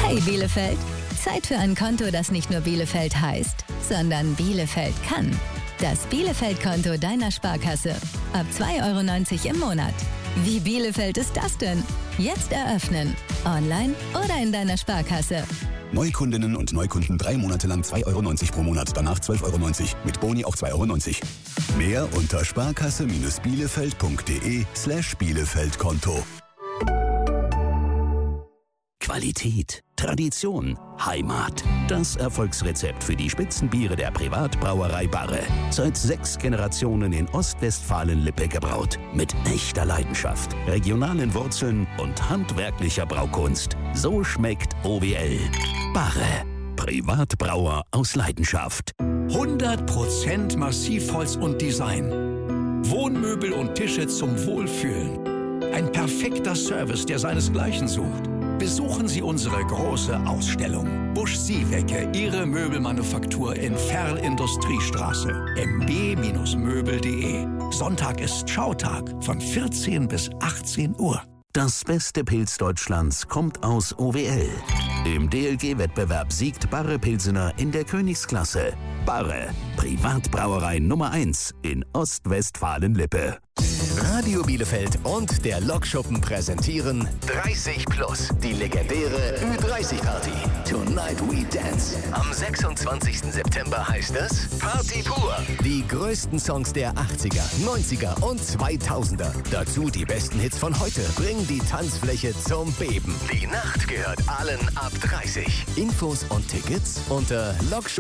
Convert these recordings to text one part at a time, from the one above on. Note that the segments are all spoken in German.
Hey Bielefeld, Zeit für ein Konto, das nicht nur Bielefeld heißt, sondern Bielefeld kann. Das Bielefeld-Konto deiner Sparkasse. Ab 2,90 € im Monat. Wie Bielefeld ist das denn? Jetzt eröffnen. Online oder in deiner Sparkasse. Neukundinnen und Neukunden 3 Monate lang 2,90 € pro Monat, danach 12,90 €. Mit Boni auch 2,90 €. Mehr unter sparkasse-bielefeld.de/Bielefeld-Konto. Qualität, Tradition, Heimat. Das Erfolgsrezept für die Spitzenbiere der Privatbrauerei Barre. Seit 6 Generationen in Ostwestfalen-Lippe gebraut. Mit echter Leidenschaft, regionalen Wurzeln und handwerklicher Braukunst. So schmeckt OWL. Barre. Privatbrauer aus Leidenschaft. 100% Massivholz und Design. Wohnmöbel und Tische zum Wohlfühlen. Ein perfekter Service, der seinesgleichen sucht. Besuchen Sie unsere große Ausstellung. Busch Siewecke, Ihre Möbelmanufaktur in Ferl-Industriestraße. mb-möbel.de. Sonntag ist Schautag von 14 bis 18 Uhr. Das beste Pilz Deutschlands kommt aus OWL. Im DLG-Wettbewerb siegt Barre Pilsener in der Königsklasse. Barre, Privatbrauerei Nummer 1 in Ostwestfalen-Lippe. Radio Bielefeld und der Lokschuppen präsentieren 30 Plus, die legendäre Ü30-Party. Tonight We Dance. Am 26. September heißt es Party pur. Die größten Songs der 80er, 90er und 2000er. Dazu die besten Hits von heute bringen die Tanzfläche zum Beben. Die Nacht gehört allen ab 30. Infos und Tickets unter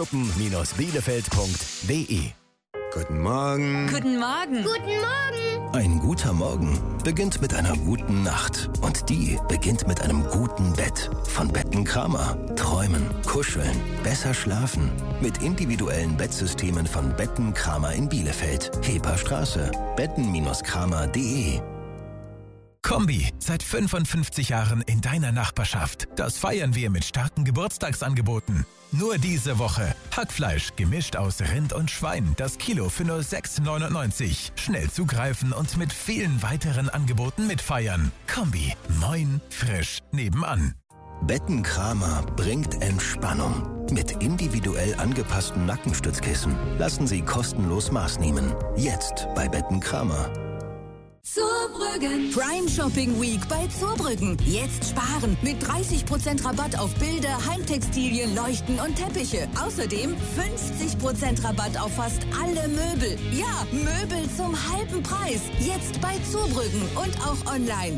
lokschuppen-bielefeld.de. Guten Morgen. Guten Morgen. Guten Morgen. Ein guter Morgen beginnt mit einer guten Nacht. Und die beginnt mit einem guten Bett. Von Betten Kramer. Träumen, kuscheln, besser schlafen. Mit individuellen Bettsystemen von Betten Kramer in Bielefeld. Heperstraße. betten-kramer.de. Kombi, seit 55 Jahren in deiner Nachbarschaft. Das feiern wir mit starken Geburtstagsangeboten. Nur diese Woche. Hackfleisch, gemischt aus Rind und Schwein. Das Kilo für nur 6,99 €. Schnell zugreifen und mit vielen weiteren Angeboten mitfeiern. Kombi, moin, frisch, nebenan. Betten Kramer bringt Entspannung. Mit individuell angepassten Nackenstützkissen lassen Sie kostenlos Maß nehmen. Jetzt bei Betten Kramer. Zurbrüggen. Prime Shopping Week bei Zurbrüggen. Jetzt sparen mit 30% Rabatt auf Bilder, Heimtextilien, Leuchten und Teppiche. Außerdem 50% Rabatt auf fast alle Möbel. Ja, Möbel zum halben Preis. Jetzt bei Zurbrüggen und auch online.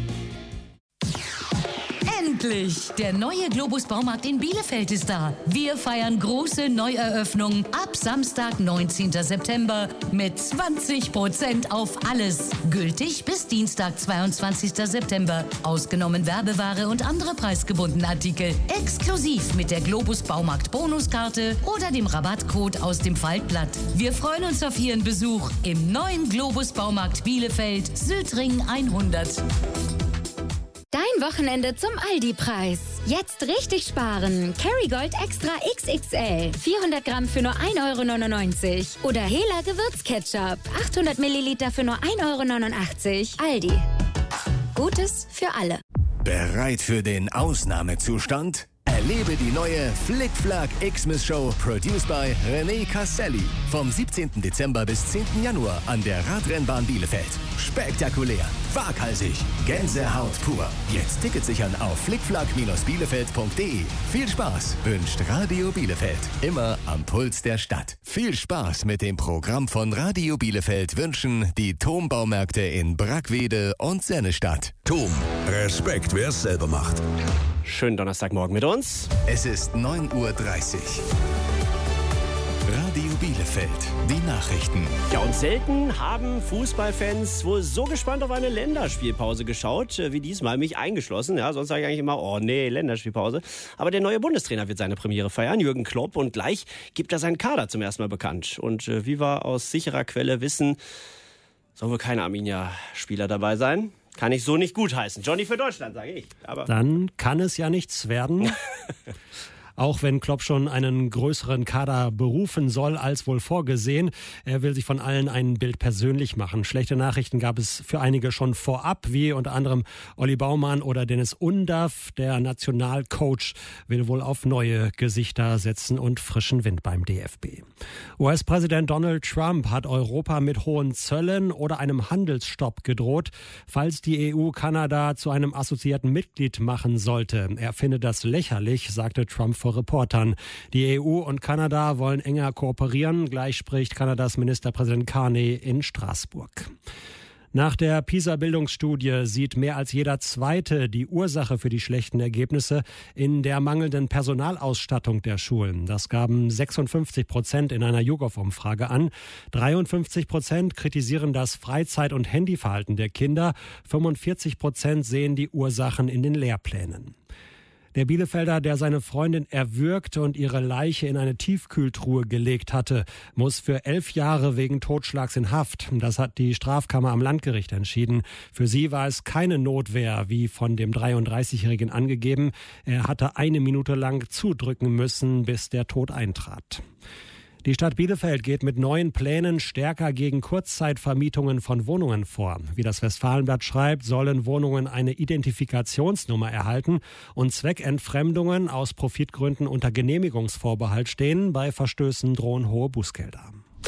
Endlich! Der neue Globus Baumarkt in Bielefeld ist da. Wir feiern große Neueröffnung ab Samstag, 19. September mit 20% auf alles. Gültig bis Dienstag, 22. September. Ausgenommen Werbeware und andere preisgebundene Artikel. Exklusiv mit der Globus Baumarkt Bonuskarte oder dem Rabattcode aus dem Faltblatt. Wir freuen uns auf Ihren Besuch im neuen Globus Baumarkt Bielefeld, Südring 100. Dein Wochenende zum Aldi-Preis. Jetzt richtig sparen. Kerrygold Extra XXL. 400 Gramm für nur 1,99 €. Oder Hela Gewürzketchup. 800 Milliliter für nur 1,89 €. Aldi. Gutes für alle. Bereit für den Ausnahmezustand? Erlebe die neue Flick-Flack Xmas Show, produced by René Casselli. Vom 17. Dezember bis 10. Januar an der Radrennbahn Bielefeld. Spektakulär, waghalsig, Gänsehaut pur. Jetzt Tickets sichern auf flickflack-bielefeld.de. Viel Spaß wünscht Radio Bielefeld. Immer am Puls der Stadt. Viel Spaß mit dem Programm von Radio Bielefeld wünschen die Thom-Baumärkte in Brackwede und Sennestadt. Thom, Respekt, wer es selber macht. Schönen Donnerstagmorgen mit uns. Es ist 9:30 Uhr. Radio Bielefeld, die Nachrichten. Ja, und selten haben Fußballfans wohl so gespannt auf eine Länderspielpause geschaut, wie diesmal, mich eingeschlossen. Ja, sonst sage ich eigentlich immer, oh nee, Länderspielpause. Aber der neue Bundestrainer wird seine Premiere feiern, Jürgen Klopp, und gleich gibt er seinen Kader zum ersten Mal bekannt. Und wie wir aus sicherer Quelle wissen, soll wohl kein Arminia-Spieler dabei sein. Kann ich so nicht gutheißen. Johnny für Deutschland, sage ich. Aber dann kann es ja nichts werden. auch wenn Klopp schon einen größeren Kader berufen soll als wohl vorgesehen. Er will sich von allen ein Bild persönlich machen. Schlechte Nachrichten gab es für einige schon vorab, wie unter anderem Olli Baumann oder Dennis Undaff. Der Nationalcoach will wohl auf neue Gesichter setzen und frischen Wind beim DFB. US-Präsident Donald Trump hat Europa mit hohen Zöllen oder einem Handelsstopp gedroht, falls die EU Kanada zu einem assoziierten Mitglied machen sollte. Er findet das lächerlich, sagte Trump vor Reportern. Die EU und Kanada wollen enger kooperieren. Gleich spricht Kanadas Ministerpräsident Carney in Straßburg. Nach der PISA-Bildungsstudie sieht mehr als jeder Zweite die Ursache für die schlechten Ergebnisse in der mangelnden Personalausstattung der Schulen. Das gaben 56% in einer YouGov-Umfrage an. 53% kritisieren das Freizeit- und Handyverhalten der Kinder. 45% sehen die Ursachen in den Lehrplänen. Der Bielefelder, der seine Freundin erwürgt und ihre Leiche in eine Tiefkühltruhe gelegt hatte, muss für 11 Jahre wegen Totschlags in Haft. Das hat die Strafkammer am Landgericht entschieden. Für sie war es keine Notwehr, wie von dem 33-Jährigen angegeben. Er hatte 1 Minute lang zudrücken müssen, bis der Tod eintrat. Die Stadt Bielefeld geht mit neuen Plänen stärker gegen Kurzzeitvermietungen von Wohnungen vor. Wie das Westfalenblatt schreibt, sollen Wohnungen eine Identifikationsnummer erhalten und Zweckentfremdungen aus Profitgründen unter Genehmigungsvorbehalt stehen. Bei Verstößen drohen hohe Bußgelder.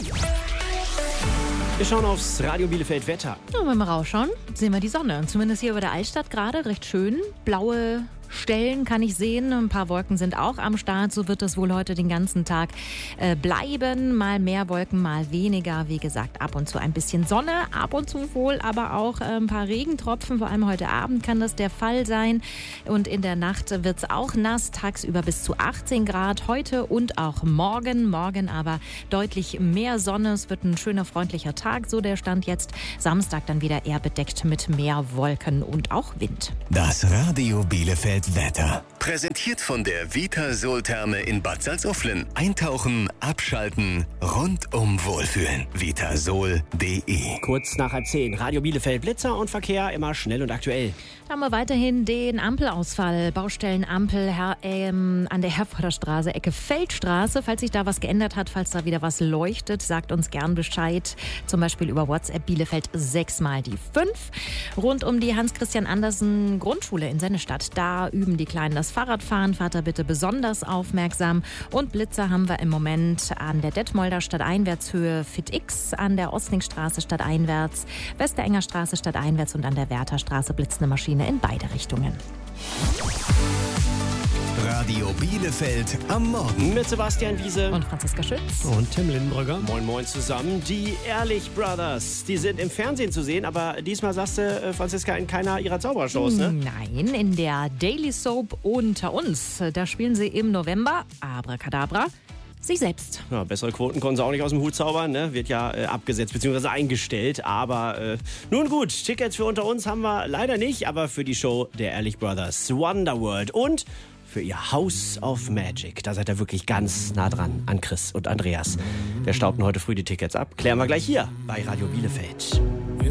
Wir schauen aufs Radio Bielefeld Wetter. Ja, wenn wir rausschauen, sehen wir die Sonne. Zumindest hier über der Altstadt gerade recht schön. Blaue Stellen kann ich sehen. Ein paar Wolken sind auch am Start. So wird es wohl heute den ganzen Tag bleiben. Mal mehr Wolken, mal weniger. Wie gesagt, ab und zu ein bisschen Sonne, ab und zu wohl aber auch ein paar Regentropfen. Vor allem heute Abend kann das der Fall sein. Und in der Nacht wird es auch nass. Tagsüber bis zu 18 Grad. Heute und auch morgen. Morgen aber deutlich mehr Sonne. Es wird ein schöner, freundlicher Tag. So der Stand jetzt. Samstag dann wieder eher bedeckt mit mehr Wolken und auch Wind. Das Radio Bielefeld Wetter. Präsentiert von der Vitasol-Therme in Bad Salzuflen. Eintauchen, abschalten, rundum wohlfühlen. Vitasol.de. Kurz nach 10. Radio Bielefeld Blitzer und Verkehr immer schnell und aktuell. Da haben wir weiterhin den Ampelausfall. Baustellenampel an der Herforder Straße, Ecke Feldstraße. Falls sich da was geändert hat, falls da wieder was leuchtet, sagt uns gern Bescheid. Zum Beispiel über WhatsApp Bielefeld 6x5. Rund um die Hans-Christian-Andersen Grundschule in Sennestadt. Da üben die Kleinen das Fahrradfahren. Fahrt da bitte besonders aufmerksam. Und Blitzer haben wir im Moment an der Detmolder Stadteinwärtshöhe FitX, an der Ostlingstraße stadteinwärts, Westerenger Straße stadteinwärts und an der Wertherstraße blitzende Maschine in beide Richtungen. Radio Bielefeld am Morgen. Mit Sebastian Wiese und Franziska Schütz. Und Tim Lindenbrügger. Moin Moin zusammen. Die Ehrlich Brothers, die sind im Fernsehen zu sehen, aber diesmal sagst du, Franziska, in keiner ihrer Zaubershows, ne? Nein, in der Daily Soap Unter uns. Da spielen sie im November, Abracadabra, sich selbst. Ja, bessere Quoten konnten sie auch nicht aus dem Hut zaubern, ne? Wird ja abgesetzt bzw. eingestellt, aber nun gut, Tickets für Unter uns haben wir leider nicht, aber für die Show der Ehrlich Brothers Wonderworld und für ihr House of Magic. Da seid ihr wirklich ganz nah dran an Chris und Andreas. Wir staubten heute früh die Tickets ab. Klären wir gleich hier bei Radio Bielefeld.